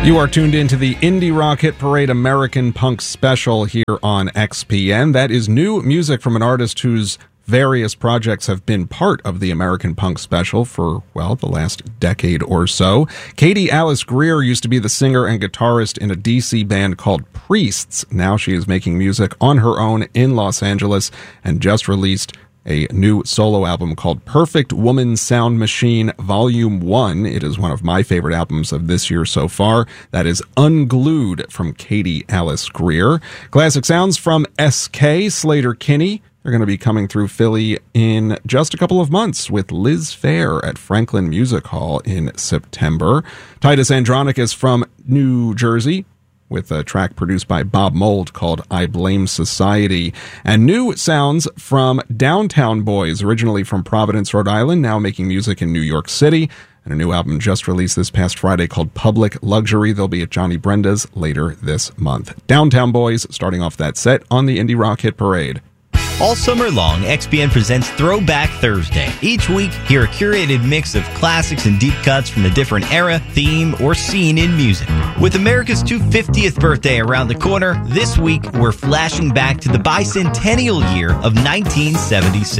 You are tuned into the Indie Rock Hit Parade American Punk Special here on XPN. That is new music from an artist whose various projects have been part of the American Punk Special for, well, the last decade or so. Katie Alice Greer used to be the singer and guitarist in a DC band called Priests. Now she is making music on her own in Los Angeles and just released a new solo album called Perfect Woman Sound Machine Volume 1. It is one of my favorite albums of this year so far. That is Unglued from Katie Alice Greer. Classic sounds from SK, Slater Kinney. They're going to be coming through Philly in just a couple of months with Liz Phair at Franklin Music Hall in September. Titus Andronicus from New Jersey, with a track produced by Bob Mould called I Blame Society. And new sounds from Downtown Boys, originally from Providence, Rhode Island, now making music in New York City. And a new album just released this past Friday called Public Luxury. They'll be at Johnny Brenda's later this month. Downtown Boys starting off that set on the Indie Rock Hit Parade. All summer long, XPN presents Throwback Thursday. Each week, hear a curated mix of classics and deep cuts from a different era, theme, or scene in music. With America's 250th birthday around the corner, this week we're flashing back to the bicentennial year of 1976.